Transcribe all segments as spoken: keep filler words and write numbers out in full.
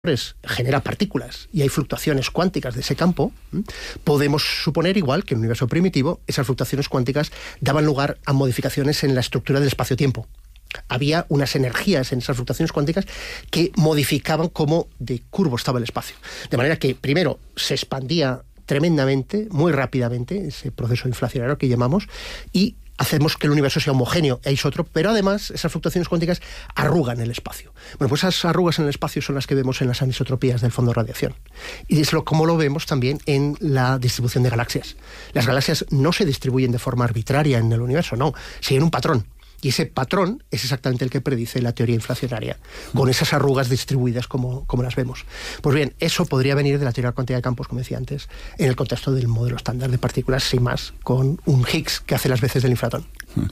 genera partículas y hay fluctuaciones cuánticas de ese campo, podemos suponer igual que en el universo primitivo esas fluctuaciones cuánticas daban lugar a modificaciones en la estructura del espacio-tiempo. Había unas energías en esas fluctuaciones cuánticas que modificaban cómo de curvo estaba el espacio. De manera que primero se expandía tremendamente, muy rápidamente, ese proceso inflacionario que llamamos, y hacemos que el universo sea homogéneo e isótropo, pero además esas fluctuaciones cuánticas arrugan el espacio. Bueno, pues esas arrugas en el espacio son las que vemos en las anisotropías del fondo de radiación. Y es lo, como lo vemos también en la distribución de galaxias. Las galaxias no se distribuyen de forma arbitraria en el universo, no, siguen un patrón. Y ese patrón es exactamente el que predice la teoría inflacionaria, con esas arrugas distribuidas como, como las vemos. Pues bien, eso podría venir de la teoría cuántica de campos, como decía antes, en el contexto del modelo estándar de partículas, sin más, con un Higgs que hace las veces del inflatón.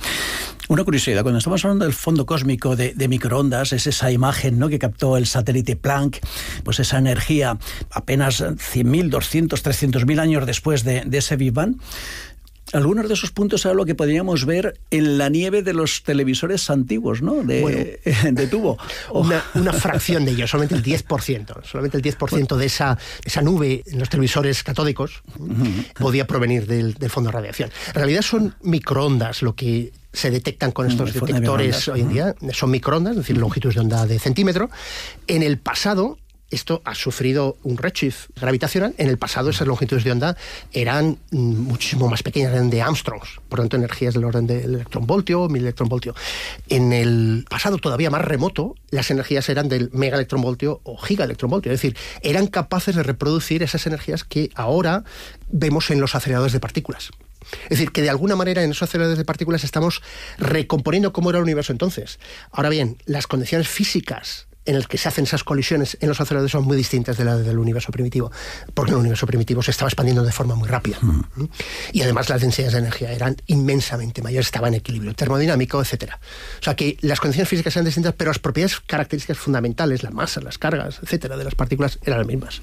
Una curiosidad, cuando estamos hablando del fondo cósmico de, de microondas, es esa imagen, ¿no?, que captó el satélite Planck, pues esa energía apenas cien mil, doscientos, trescientos mil años después de, de ese Big Bang. Algunos de esos puntos era lo que podríamos ver en la nieve de los televisores antiguos, ¿no?, de, bueno, de tubo. Una, una fracción de ellos, solamente el diez por ciento. Solamente el diez por ciento bueno. de esa, esa nube en los televisores catódicos uh-huh. podía provenir del, del fondo de radiación. En realidad son microondas lo que se detectan con estos uh-huh. detectores hoy en día. Uh-huh. Son microondas, es decir, longitudes de onda de centímetro. En el pasado, esto ha sufrido un redshift gravitacional. En el pasado esas longitudes de onda eran muchísimo más pequeñas, eran de Armstrongs, por lo tanto energías del orden del electronvoltio, mil electronvoltio. En el pasado todavía más remoto, las energías eran del megaelectronvoltio o gigaelectronvoltio, es decir, eran capaces de reproducir esas energías que ahora vemos en los aceleradores de partículas. Es decir, que de alguna manera en esos aceleradores de partículas estamos recomponiendo cómo era el universo entonces. Ahora bien, las condiciones físicas en el que se hacen esas colisiones en los aceleradores son muy distintas de la del universo primitivo, porque el universo primitivo se estaba expandiendo de forma muy rápida. Mm. Y además las densidades de energía eran inmensamente mayores, estaba en equilibrio termodinámico, etcétera. O sea que las condiciones físicas eran distintas, pero las propiedades características fundamentales, la masa, las cargas, etcétera, de las partículas eran las mismas.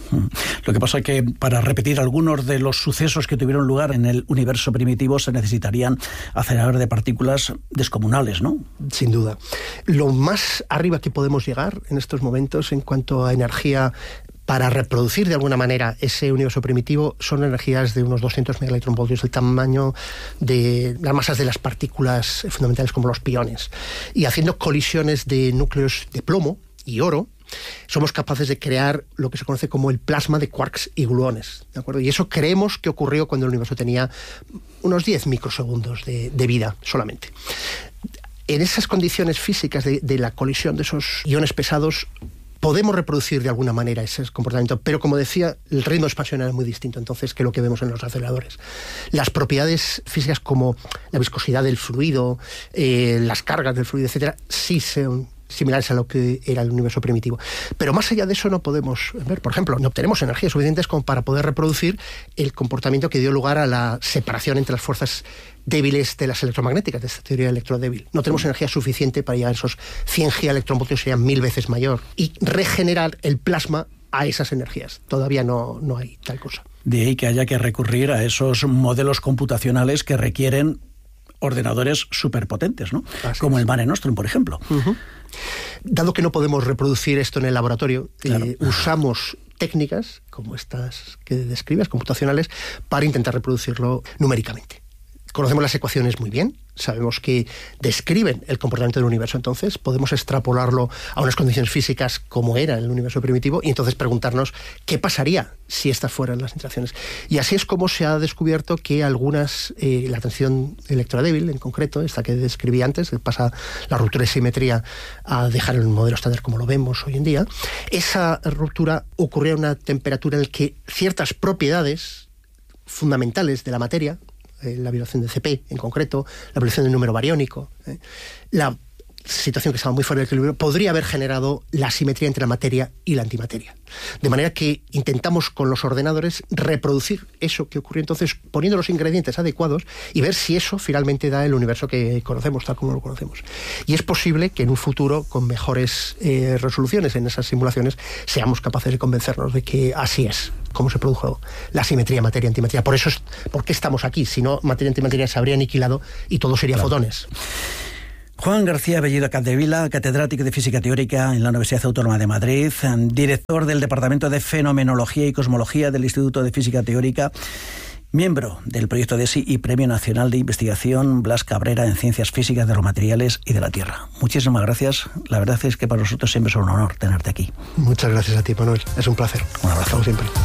Lo que pasa es que para repetir algunos de los sucesos que tuvieron lugar en el universo primitivo se necesitarían aceleradores de partículas descomunales, ¿no? Sin duda. Lo más arriba que podemos llegar en estos momentos en cuanto a energía para reproducir de alguna manera ese universo primitivo son energías de unos doscientos megaelectronvoltios, el tamaño de las masas de las partículas fundamentales como los piones. Y haciendo colisiones de núcleos de plomo y oro, somos capaces de crear lo que se conoce como el plasma de quarks y gluones, ¿de acuerdo? Y eso creemos que ocurrió cuando el universo tenía unos diez microsegundos de, de vida solamente. En esas condiciones físicas de, de la colisión de esos iones pesados, podemos reproducir de alguna manera ese comportamiento, pero como decía, el ritmo de expansión era muy distinto entonces que lo que vemos en los aceleradores. Las propiedades físicas como la viscosidad del fluido, eh, las cargas del fluido, etcétera, sí son similares a lo que era el universo primitivo. Pero más allá de eso no podemos ver, por ejemplo, no obtenemos energías suficientes como para poder reproducir el comportamiento que dio lugar a la separación entre las fuerzas débiles de las electromagnéticas, de esta teoría electrodébil. No tenemos energía suficiente para llegar a esos cien gigaelectronvoltios, serían mil veces mayor, y regenerar el plasma a esas energías. Todavía no, no hay tal cosa. De ahí que haya que recurrir a esos modelos computacionales que requieren ordenadores superpotentes, ¿no? Así como es. El Mare Nostrum, por ejemplo. Uh-huh. Dado que no podemos reproducir esto en el laboratorio, claro. eh, usamos técnicas como estas que describes, computacionales, para intentar reproducirlo numéricamente. Conocemos las ecuaciones muy bien, sabemos que describen el comportamiento del universo, entonces podemos extrapolarlo a unas condiciones físicas como era el universo primitivo y entonces preguntarnos qué pasaría si estas fueran las interacciones. Y así es como se ha descubierto que algunas, eh, la transición electrodébil en concreto, esta que describí antes, que pasa la ruptura de simetría a dejar el modelo estándar como lo vemos hoy en día, esa ruptura ocurría a una temperatura en la que ciertas propiedades fundamentales de la materia, la vibración de C P en concreto, la vibración del número bariónico, ¿eh? la situación que estaba muy fuera del equilibrio, podría haber generado la simetría entre la materia y la antimateria. De manera que intentamos con los ordenadores reproducir eso que ocurrió entonces, poniendo los ingredientes adecuados y ver si eso finalmente da el universo que conocemos, tal como lo conocemos. Y es posible que en un futuro, con mejores eh, resoluciones en esas simulaciones, seamos capaces de convencernos de que así es como se produjo la simetría materia-antimateria. Por eso es, ¿por qué estamos aquí? Si no, materia-antimateria se habría aniquilado y todo sería claro. fotones. Juan García Bellido Capdevila, catedrático de Física Teórica en la Universidad Autónoma de Madrid, director del Departamento de Fenomenología y Cosmología del Instituto de Física Teórica, miembro del proyecto DESI y Premio Nacional de Investigación Blas Cabrera en Ciencias Físicas de los Materiales y de la Tierra. Muchísimas gracias. La verdad es que para nosotros siempre es un honor tenerte aquí. Muchas gracias a ti, Manuel. Es un placer. Un abrazo. Como siempre.